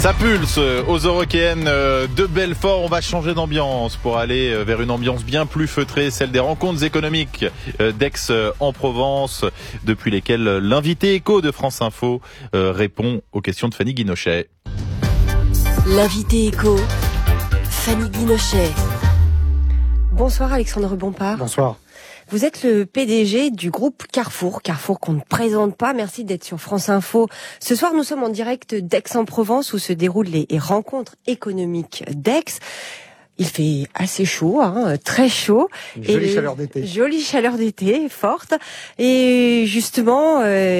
Ça pulse aux Eurockéennes de Belfort. On va changer d'ambiance pour aller vers une ambiance bien plus feutrée, celle des rencontres économiques d'Aix-en-Provence, depuis lesquelles l'invité éco de France Info répond aux questions de Fanny Guinochet. L'invité éco, Fanny Guinochet. Bonsoir Alexandre Bompard. Bonsoir. Vous êtes le PDG du groupe Carrefour qu'on ne présente pas. Merci d'être sur France Info. Ce soir, nous sommes en direct d'Aix-en-Provence où se déroulent les rencontres économiques d'Aix. Il fait assez chaud, très chaud. Jolie chaleur d'été. Jolie chaleur d'été, forte. Et justement,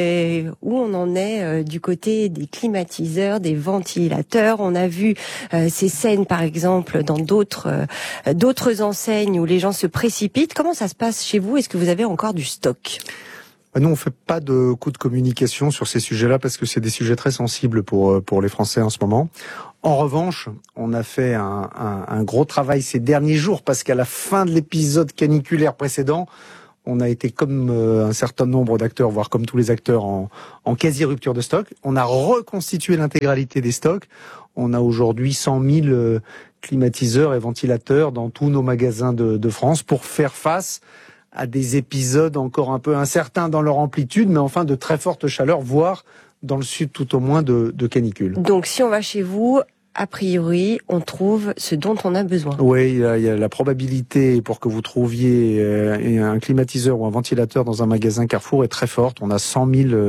où on en est du côté des climatiseurs, des ventilateurs. On a vu ces scènes, par exemple, dans d'autres enseignes où les gens se précipitent. Comment ça se passe chez vous? Est-ce que vous avez encore du stock? Nous, on fait pas de coup de communication sur ces sujets-là parce que c'est des sujets très sensibles pour les Français en ce moment. En revanche, on a fait un gros travail ces derniers jours parce qu'à la fin de l'épisode caniculaire précédent, on a été comme un certain nombre d'acteurs, voire comme tous les acteurs, en quasi-rupture de stock. On a reconstitué l'intégralité des stocks. On a aujourd'hui 100 000 climatiseurs et ventilateurs dans tous nos magasins de France pour faire face à des épisodes encore un peu incertains dans leur amplitude, mais enfin de très forte chaleur, voire dans le sud tout au moins de canicule. Donc si on va chez vous, a priori, on trouve ce dont on a besoin. Oui, il y a la probabilité pour que vous trouviez un climatiseur ou un ventilateur dans un magasin Carrefour est très forte. On a 100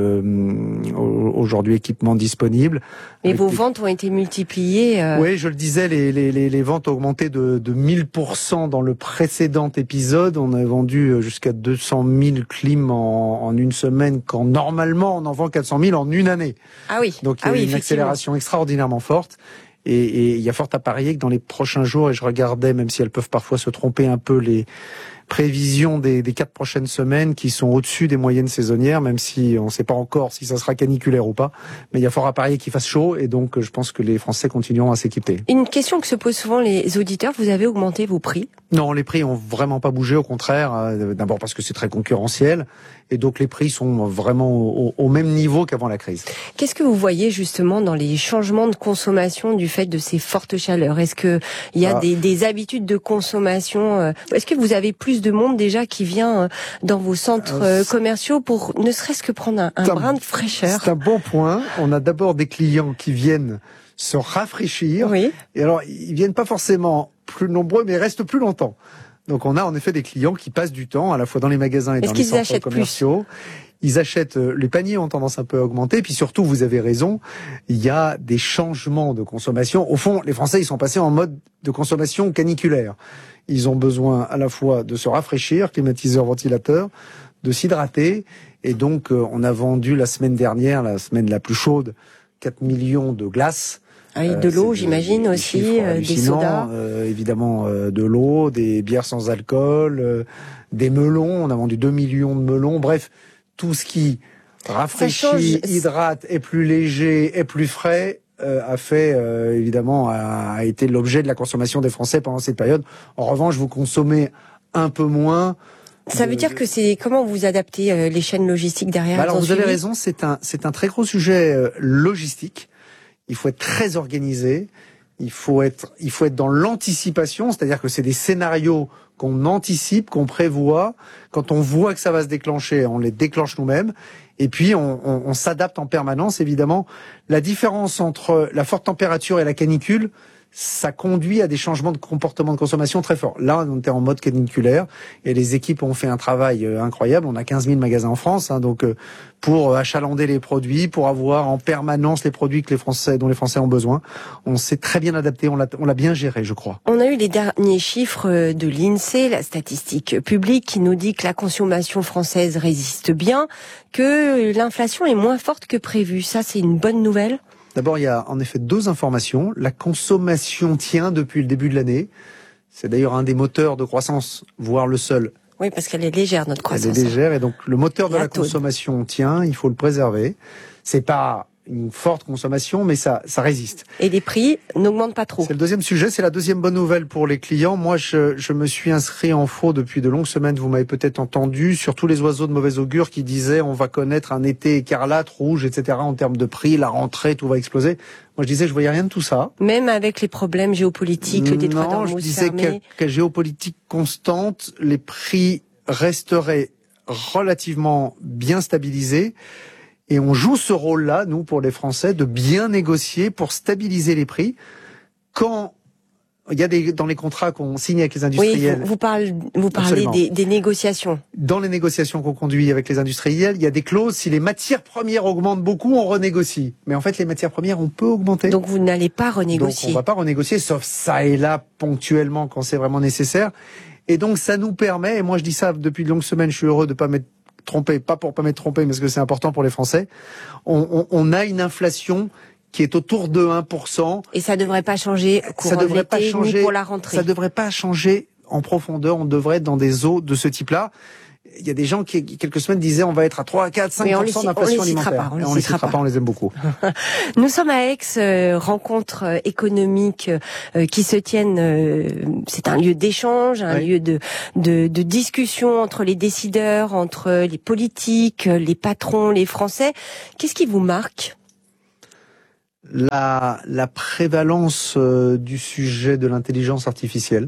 000 aujourd'hui équipements disponibles. Mais vos ventes ont été multipliées. Oui, je le disais, les ventes ont augmenté de 1000% dans le précédent épisode. On a vendu jusqu'à 200 000 clims en une semaine, quand normalement on en vend 400 000 en une année. Ah oui. Donc il y a une accélération extraordinairement forte. Et il y a fort à parier que dans les prochains jours, et je regardais, même si elles peuvent parfois se tromper un peu, les prévisions des 4 prochaines semaines qui sont au-dessus des moyennes saisonnières, même si on ne sait pas encore si ça sera caniculaire ou pas. Mais il y a fort à parier qu'il fasse chaud et donc je pense que les Français continueront à s'équiper. Une question que se posent souvent les auditeurs, vous avez augmenté vos prix? Non, les prix ont vraiment pas bougé, au contraire. D'abord parce que c'est très concurrentiel et donc les prix sont vraiment au même niveau qu'avant la crise. Qu'est-ce que vous voyez justement dans les changements de consommation du fait de ces fortes chaleurs? Est-ce que il y a des habitudes de consommation? Est-ce que vous avez plus de monde déjà qui vient dans vos centres commerciaux pour ne serait-ce que prendre un brin de fraîcheur? C'est un bon point. On a d'abord des clients qui viennent se rafraîchir. Oui. Et alors, ils viennent pas forcément plus nombreux, mais ils restent plus longtemps. Donc on a en effet des clients qui passent du temps, à la fois dans les magasins et dans les centres commerciaux. Ils achètent, les paniers ont tendance un peu à augmenter, puis surtout, vous avez raison, il y a des changements de consommation. Au fond, les Français, ils sont passés en mode de consommation caniculaire. Ils ont besoin à la fois de se rafraîchir, climatiseur, ventilateur, de s'hydrater. Et donc, on a vendu la semaine dernière, la semaine la plus chaude, 4 millions de glaces. Ah oui, de l'eau, j'imagine aussi, des sodas. Évidemment, de l'eau, des bières sans alcool, des melons. On a vendu 2 millions de melons. Bref, tout ce qui rafraîchit, hydrate, est plus léger, est plus frais, a été l'objet de la consommation des Français pendant cette période. En revanche, vous consommez un peu moins. Ça veut dire que c'est comment vous adaptez les chaînes logistiques derrière? Alors vous avez raison, c'est un très gros sujet logistique. Il faut être très organisé. Il faut être dans l'anticipation, c'est-à-dire que c'est des scénarios qu'on anticipe, qu'on prévoit. Quand on voit que ça va se déclencher, on les déclenche nous-mêmes. Et puis, on s'adapte en permanence, évidemment. La différence entre la forte température et la canicule, ça conduit à des changements de comportement de consommation très forts. Là, on était en mode caniculaire et les équipes ont fait un travail incroyable. On a 15 000 magasins en France, donc pour achalander les produits, pour avoir en permanence les produits dont les Français ont besoin. On s'est très bien adapté, on l'a bien géré, je crois. On a eu les derniers chiffres de l'INSEE, la statistique publique, qui nous dit que la consommation française résiste bien, que l'inflation est moins forte que prévu. Ça, c'est une bonne nouvelle? D'abord, il y a en effet 2 informations. La consommation tient depuis le début de l'année. C'est d'ailleurs un des moteurs de croissance, voire le seul. Oui, parce qu'elle est légère, notre croissance. Elle est légère, et donc le moteur de la consommation tient, il faut le préserver. C'est pas une forte consommation, mais ça résiste. Et les prix n'augmentent pas trop. C'est le deuxième sujet, c'est la deuxième bonne nouvelle pour les clients. Moi, je me suis inscrit en faux depuis de longues semaines, vous m'avez peut-être entendu, sur tous les oiseaux de mauvais augure qui disaient on va connaître un été écarlate, rouge, etc. en termes de prix, la rentrée, tout va exploser. Moi, je disais, je voyais rien de tout ça. Même avec les problèmes géopolitiques, le détroit d'Ormuz fermé. Non, je disais qu'à géopolitique constante, les prix resteraient relativement bien stabilisés. Et on joue ce rôle-là, nous, pour les Français, de bien négocier pour stabiliser les prix. Quand il y a dans les contrats qu'on signe avec les industriels. Oui, vous parlez des négociations. Dans les négociations qu'on conduit avec les industriels, il y a des clauses. Si les matières premières augmentent beaucoup, on renégocie. Mais en fait, les matières premières, on peut augmenter. Donc vous n'allez pas renégocier. Donc on va pas renégocier, sauf ça et là, ponctuellement, quand c'est vraiment nécessaire. Et donc ça nous permet, et moi je dis ça depuis de longues semaines, je suis heureux de pas m'être trompé, pas pour pas m'être trompé, mais parce que c'est important pour les Français. On a une inflation qui est autour de 1%. Et ça devrait pas changer courant de l'été, ni pour la rentrée. Ça devrait pas changer en profondeur. On devrait être dans des eaux de ce type-là. Il y a des gens qui, quelques semaines, disaient on va être à 3, 4, 5% d'inflation alimentaire. On les citera pas, on les aime beaucoup. Nous sommes à Aix, rencontres économiques qui se tiennent. C'est un lieu d'échange, un lieu de discussion entre les décideurs, entre les politiques, les patrons, les Français. Qu'est-ce qui vous marque ? La prévalence du sujet de l'intelligence artificielle,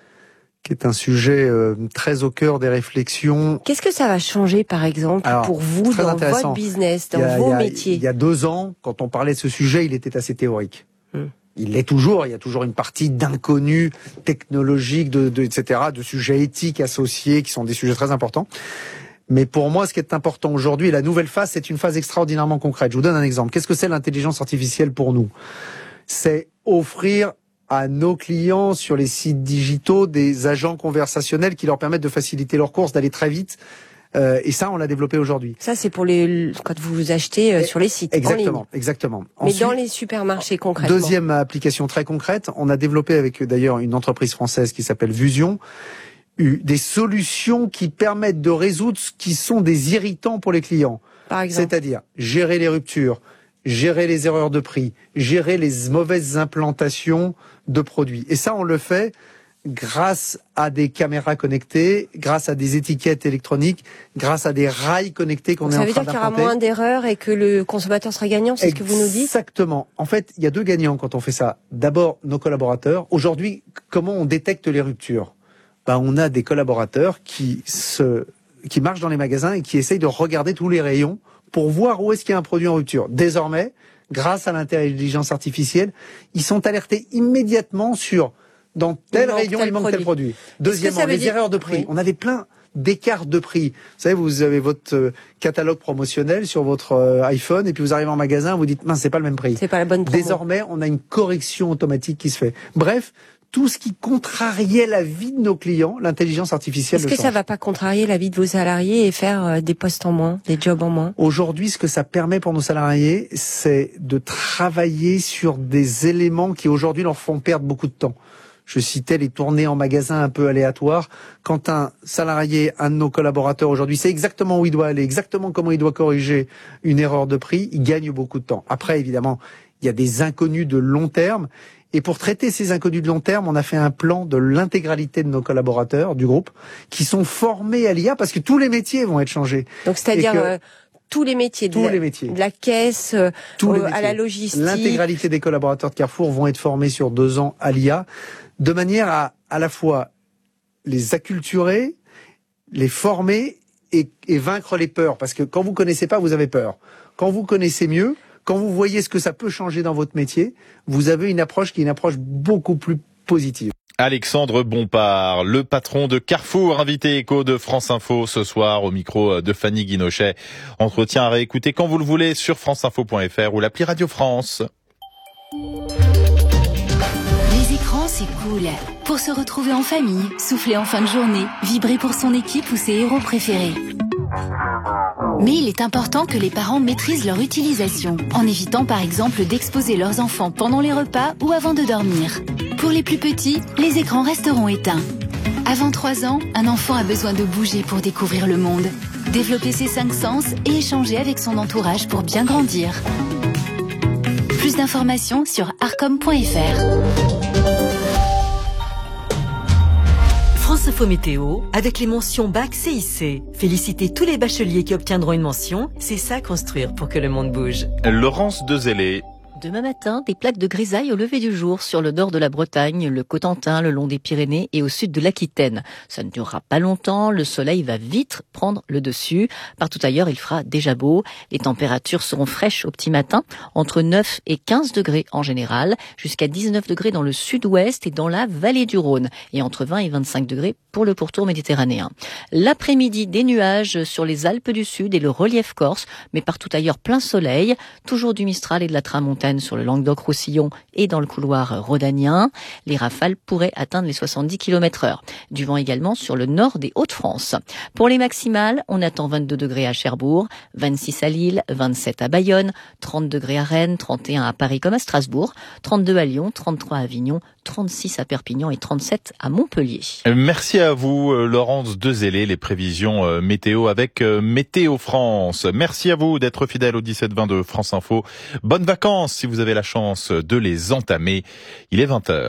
qui est un sujet très au cœur des réflexions. Qu'est-ce que ça va changer, par exemple, pour vous, dans votre business, dans vos métiers ? Il y a 2 ans, quand on parlait de ce sujet, il était assez théorique. Il l'est toujours, il y a toujours une partie d'inconnus technologiques, etc., de sujets éthiques associés, qui sont des sujets très importants. Mais pour moi, ce qui est important aujourd'hui, la nouvelle phase, c'est une phase extraordinairement concrète. Je vous donne un exemple. Qu'est-ce que c'est l'intelligence artificielle pour nous ? C'est offrir à nos clients sur les sites digitaux des agents conversationnels qui leur permettent de faciliter leurs courses, d'aller très vite. Et ça, on l'a développé aujourd'hui. Ça, c'est pour quand vous achetez sur les sites. Exactement, en ligne. exactement. Mais ensuite, dans les supermarchés, concrètement. Deuxième application très concrète, on a développé avec d'ailleurs une entreprise française qui s'appelle Vusion, des solutions qui permettent de résoudre ce qui sont des irritants pour les clients. Par exemple. C'est-à-dire gérer les ruptures, gérer les erreurs de prix, gérer les mauvaises implantations de produits. Et ça, on le fait grâce à des caméras connectées, grâce à des étiquettes électroniques, grâce à des rails connectés qu'on est en train d'implanter. Ça veut dire qu'il y aura moins d'erreurs et que le consommateur sera gagnant, c'est ce que vous nous dites ? Exactement. En fait, il y a 2 gagnants quand on fait ça. D'abord, nos collaborateurs. Aujourd'hui, comment on détecte les ruptures ? On a des collaborateurs qui marchent dans les magasins et qui essayent de regarder tous les rayons pour voir où est-ce qu'il y a un produit en rupture. Désormais, grâce à l'intelligence artificielle, ils sont alertés immédiatement sur dans tel rayon il manque tel produit. Deuxièmement, les erreurs de prix. Oui. On avait plein d'écarts de prix. Vous savez, vous avez votre catalogue promotionnel sur votre iPhone et puis vous arrivez en magasin, vous dites mince, c'est pas le même prix. C'est pas la bonne promo. Désormais, on a une correction automatique qui se fait. Bref, tout ce qui contrariait la vie de nos clients, l'intelligence artificielle le change. Est-ce que ça va pas contrarier la vie de vos salariés et faire des postes en moins, des jobs en moins ? Aujourd'hui, ce que ça permet pour nos salariés, c'est de travailler sur des éléments qui aujourd'hui leur font perdre beaucoup de temps. Je citais les tournées en magasin un peu aléatoires. Quand un salarié, un de nos collaborateurs aujourd'hui, sait exactement où il doit aller, exactement comment il doit corriger une erreur de prix, il gagne beaucoup de temps. Après, évidemment, il y a des inconnus de long terme. Et pour traiter ces inconnus de long terme, on a fait un plan de l'intégralité de nos collaborateurs du groupe qui sont formés à l'IA parce que tous les métiers vont être changés. Donc c'est-à-dire tous les métiers, de la caisse à la logistique. L'intégralité des collaborateurs de Carrefour vont être formés sur 2 ans à l'IA de manière à la fois les acculturer, les former et vaincre les peurs. Parce que quand vous connaissez pas, vous avez peur. Quand vous connaissez mieux, quand vous voyez ce que ça peut changer dans votre métier, vous avez une approche qui est une approche beaucoup plus positive. Alexandre Bompard, le patron de Carrefour, invité écho de France Info ce soir au micro de Fanny Guinochet. Entretien à réécouter quand vous le voulez sur franceinfo.fr ou l'appli Radio France. Les écrans, c'est cool. Pour se retrouver en famille, souffler en fin de journée, vibrer pour son équipe ou ses héros préférés. Mais il est important que les parents maîtrisent leur utilisation, en évitant par exemple d'exposer leurs enfants pendant les repas ou avant de dormir. Pour les plus petits, les écrans resteront éteints. Avant 3 ans, un enfant a besoin de bouger pour découvrir le monde, développer ses 5 sens et échanger avec son entourage pour bien grandir. d'informations sur arcom.fr. France Info Météo, avec les mentions Bac CIC. Félicitez tous les bacheliers qui obtiendront une mention. C'est ça construire pour que le monde bouge. Laurence Dezellé. Demain matin, des plaques de grisaille au lever du jour sur le nord de la Bretagne, le Cotentin, le long des Pyrénées et au sud de l'Aquitaine. Ça ne durera pas longtemps, le soleil va vite prendre le dessus. Partout ailleurs, il fera déjà beau. Les températures seront fraîches au petit matin, entre 9 et 15 degrés en général, jusqu'à 19 degrés dans le sud-ouest et dans la vallée du Rhône, et entre 20 et 25 degrés pour le pourtour méditerranéen. L'après-midi, des nuages sur les Alpes du Sud et le relief corse, mais partout ailleurs plein soleil, toujours du Mistral et de la Tramontane sur le Languedoc-Roussillon et dans le couloir rhodanien. Les rafales pourraient atteindre les 70 km/h. Du vent également sur le nord des Hauts-de-France. Pour les maximales, on attend 22 degrés à Cherbourg, 26 à Lille, 27 à Bayonne, 30 degrés à Rennes, 31 à Paris comme à Strasbourg, 32 à Lyon, 33 à Avignon, 36 à Perpignan et 37 à Montpellier. Merci à vous, Laurence Dezellé, les prévisions météo avec Météo France. Merci à vous d'être fidèle au 17-20 de France Info. Bonnes vacances si vous avez la chance de les entamer. Il est 20h.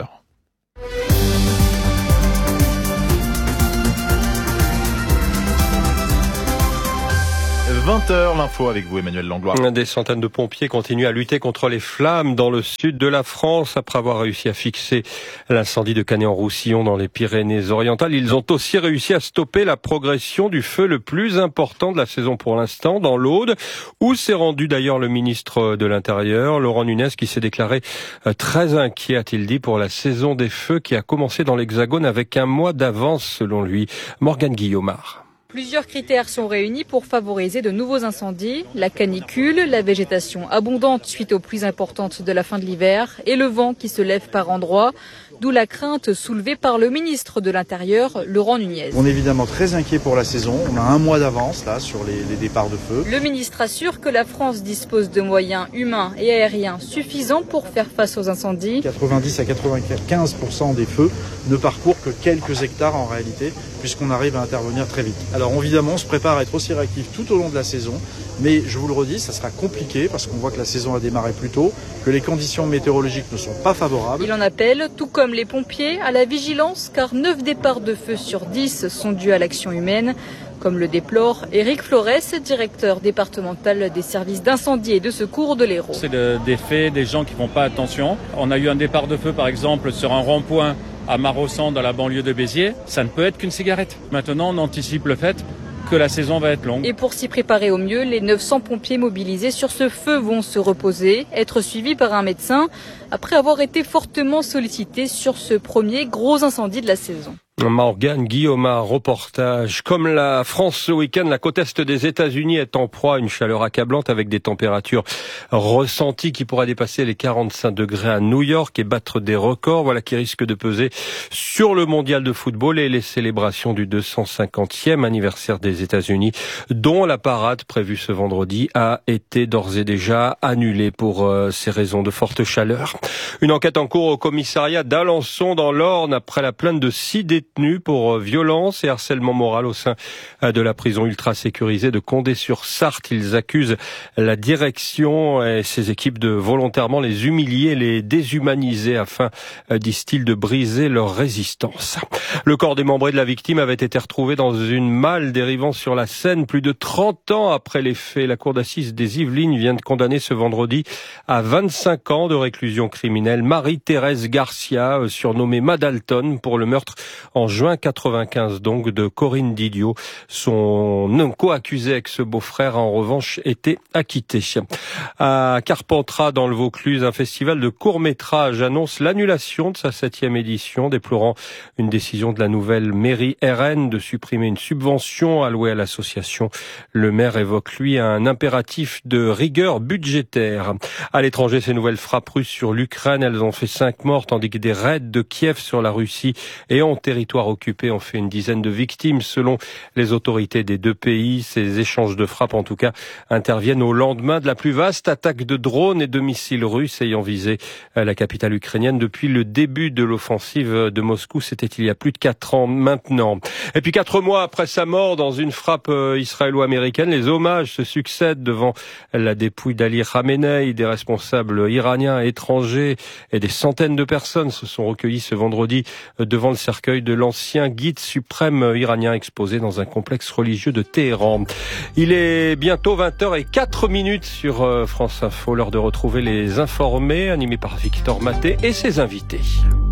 20h, l'info avec vous, Emmanuel Langlois. Des centaines de pompiers continuent à lutter contre les flammes dans le sud de la France. Après avoir réussi à fixer l'incendie de Canet-en-Roussillon dans les Pyrénées-Orientales, ils ont aussi réussi à stopper la progression du feu le plus important de la saison pour l'instant, dans l'Aude, où s'est rendu d'ailleurs le ministre de l'Intérieur, Laurent Nunez, qui s'est déclaré très inquiet, a-t-il dit, pour la saison des feux qui a commencé dans l'Hexagone avec un mois d'avance, selon lui. Morgane Guillaumard. Plusieurs critères sont réunis pour favoriser de nouveaux incendies. La canicule, la végétation abondante suite aux pluies importantes de la fin de l'hiver et le vent qui se lève par endroits. D'où la crainte soulevée par le ministre de l'Intérieur, Laurent Nunez. On est évidemment très inquiet pour la saison. On a un mois d'avance là sur les départs de feu. Le ministre assure que la France dispose de moyens humains et aériens suffisants pour faire face aux incendies. 90 à 95% des feux ne parcourent que quelques hectares en réalité, puisqu'on arrive à intervenir très vite. Alors évidemment, on se prépare à être aussi réactif tout au long de la saison, mais je vous le redis, ça sera compliqué parce qu'on voit que la saison a démarré plus tôt, que les conditions météorologiques ne sont pas favorables. Il en appelle, tout comme les pompiers, à la vigilance, car 9 départs de feu sur 10 sont dus à l'action humaine. Comme le déplore Éric Flores, directeur départemental des services d'incendie et de secours de l'Hérault. C'est des faits, des gens qui ne font pas attention. On a eu un départ de feu par exemple sur un rond-point à Marossan dans la banlieue de Béziers. Ça ne peut être qu'une cigarette. Maintenant on anticipe le fait que la saison va être longue. Et pour s'y préparer au mieux, les 900 pompiers mobilisés sur ce feu vont se reposer, être suivis par un médecin, après avoir été fortement sollicités sur ce premier gros incendie de la saison. Morgane Guillaumard, reportage. Comme la France ce week-end, la côte est des États-Unis est en proie à une chaleur accablante avec des températures ressenties qui pourraient dépasser les 45 degrés à New York et battre des records. Voilà qui risque de peser sur le mondial de football et les célébrations du 250e anniversaire des États-Unis, dont la parade prévue ce vendredi a été d'ores et déjà annulée pour ces raisons de forte chaleur. Une enquête en cours au commissariat d'Alençon dans l'Orne après la plainte de 6 détenus pour violence et harcèlement moral au sein de la prison ultra sécurisée de Condé-sur-Sarthe. Ils accusent la direction et ses équipes de volontairement les humilier, les déshumaniser afin, disent-ils, de briser leur résistance. Le corps démembré de la victime avait été retrouvé dans une malle dérivant sur la Seine plus de 30 ans après les faits. La cour d'assises des Yvelines vient de condamner ce vendredi à 25 ans de réclusion criminelle Marie-Thérèse Garcia, surnommée Madalton, pour le meurtre en juin 95 donc de Corinne Didio. Son co-accusé avec ce beau-frère a en revanche été acquitté. À Carpentras dans le Vaucluse, un festival de court-métrage annonce l'annulation de sa 7e édition, déplorant une décision de la nouvelle mairie RN de supprimer une subvention allouée à l'association. Le maire évoque lui un impératif de rigueur budgétaire. À l'étranger, ces nouvelles frappes russes sur l'Ukraine, elles ont fait 5 morts tandis que des raids de Kiev sur la Russie et en territoire territoires occupés ont fait une dizaine de victimes selon les autorités des deux pays. Ces échanges de frappes, en tout cas, interviennent au lendemain de la plus vaste attaque de drones et de missiles russes ayant visé la capitale ukrainienne depuis le début de l'offensive de Moscou. C'était il y a plus de 4 ans maintenant. Et puis 4 mois après sa mort dans une frappe israélo-américaine, les hommages se succèdent devant la dépouille d'Ali Khamenei. Des responsables iraniens, étrangers et des centaines de personnes se sont recueillis ce vendredi devant le cercueil de l'ancien guide suprême iranien exposé dans un complexe religieux de Téhéran. Il est bientôt 20h04 sur France Info. L'heure de retrouver les informés animés par Victor Maté et ses invités.